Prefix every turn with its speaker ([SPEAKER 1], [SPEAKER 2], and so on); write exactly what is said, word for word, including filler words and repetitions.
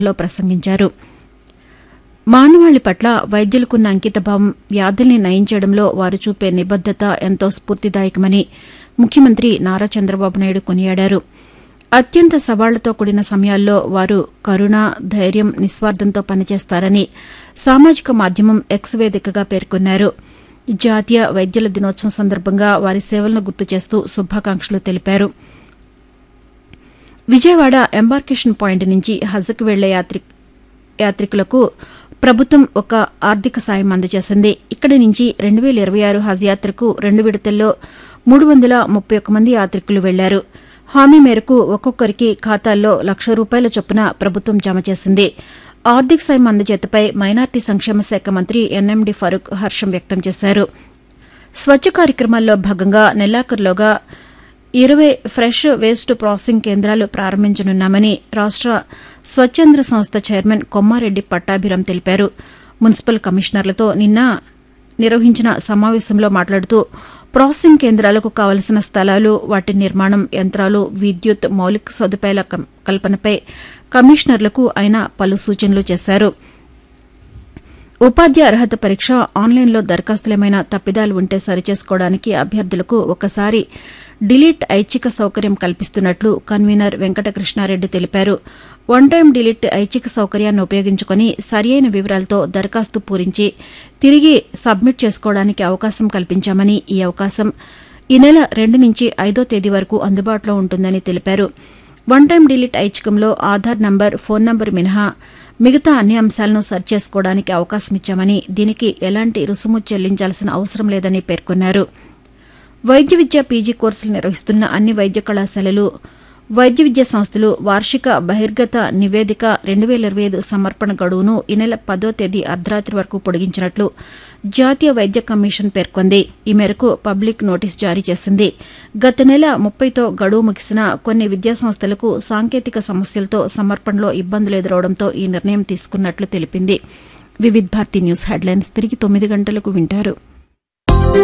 [SPEAKER 1] లో ప్రసంగించారు. మానవాళి పట్ల వైద్యులకున్న అంకితభావం, వ్యాధుల్ని నయం చేయడంలో వారు చూపే నిబద్దత ఎంతో స్ఫూర్తిదాయకమని ముఖ్యమంత్రి నారా చంద్రబాబు నాయుడు కొనియాడారు. అత్యంత సవాళ్లతో కూడిన సమయాల్లో వారు కరుణ, ధైర్యం, నిస్వార్థంతో పనిచేస్తారని సామాజిక మాధ్యమం ఎక్స్ వేదికగా పేర్కొన్నారు. జాతీయ వైద్యుల దినోత్సవం సందర్భంగా వారి సేవలను గుర్తు చేస్తూ శుభాకాంక్షలు తెలిపారు. విజయవాడ ఎంబార్కేషన్ పాయింట్ నుంచి హజ్కు వెళ్లే యాత్రి యాత్రికులకు ప్రభుత్వం ఒక ఆర్థిక సాయం అందజేసింది. ఇక్కడి నుంచి రెండు వేల ఇరవై ఆరు హజ్ యాత్రకు రెండు విడతల్లో మూడు వందల ముప్పై ఒక్క మంది యాత్రికులు వెళ్లారు. హామీ మేరకు ఒక్కొక్కరికి ఖాతాల్లో లక్ష రూపాయల చొప్పున ప్రభుత్వం జమ చేసింది. ఆర్థిక సాయం అందజేతపై మైనార్టీ సంక్షేమ శాఖ మంత్రి ఎన్ఎండి ఫరూక్ హర్షం వ్యక్తం చేశారు. స్వచ్ఛ కార్యక్రమాల్లో భాగంగా నెల్లాఖరులోగా ఇరవై ఫ్రెష్ వేస్ట్ ప్రాసెసింగ్ కేంద్రాలు ప్రారంభించనున్నామని రాష్ట స్వచ్ఛంద్ర సంస్థ చైర్మన్ కొమ్మారెడ్డి పట్టాభిరామ్ తెలిపారు. మున్సిపల్ కమిషనర్లతో నిన్న నిర్వహించిన సమావేశంలో మాట్లాడుతూ ప్రాసెసింగ్ కేంద్రాలకు కావలసిన స్థలాలు, వాటి నిర్మాణం, యంత్రాలు, విద్యుత్, మౌలిక సదుపాయాల కల్పనపై కమిషనర్లకు ఆయన పలు సూచనలు చేశారు. ఉపాధ్యాయ అర్హత పరీక్ష ఆన్లైన్లో దరఖాస్తులేమైనా తప్పిదాలు ఉంటే సరిచేసుకోవడానికి అభ్యర్థులకు ఒకసారి డిలీట్ ఐచ్ఛిక సౌకర్యం కల్పిస్తున్నట్లు కన్వీనర్ వెంకటకృష్ణారెడ్డి తెలిపారు. వన్ టైం డిలీట్ ఐచ్ఛిక సౌకర్యాన్ని ఉపయోగించుకుని సరియైన వివరాలతో దరఖాస్తు పూరించి తిరిగి సబ్మిట్ చేసుకోవడానికి అవకాశం కల్పించామని, ఈ అవకాశం ఈ నెల రెండు నుంచి ఐదో తేదీ వరకు అందుబాటులో ఉంటుందని తెలిపారు. One time delete ఐచ్ఛికంలో Aadhaar number, phone number మినహా మిగతా అన్ని అంశాలను సరిచేసుకోవడానికి అవకాశమిచ్చామని, దీనికి ఎలాంటి రుసుము చెల్లించాల్సిన అవసరం లేదని పేర్కొన్నారు. వైద్య విద్య పీజీ కోర్సులు నిర్వహిస్తున్న అన్ని వైద్య కళాశాలలు, వైద్య విద్యా సంస్థలు వార్షిక బహిర్గత నివేదిక రెండు వేల ఇరవై ఐదు సమర్పణ గడువును ఈ నెల పదో తేదీ అర్ధరాత్రి వరకు పొడిగించినట్లు జాతీయ వైద్య కమిషన్ పేర్కొంది. ఈ మేరకు పబ్లిక్ నోటీస్ జారీ చేసింది. గత నెల ముప్పైతో గడువు ముగిసిన కొన్ని విద్యాసంస్థలకు సాంకేతిక సమస్యలతో సమర్పణలో ఇబ్బందులు ఎదురవడంతో ఈ నిర్ణయం తీసుకున్నట్లు తెలిపింది. వివిధ్ భారతి న్యూస్ హెడ్లైన్స్ తిరిగి తొమ్మిది గంటలకు వింటారు.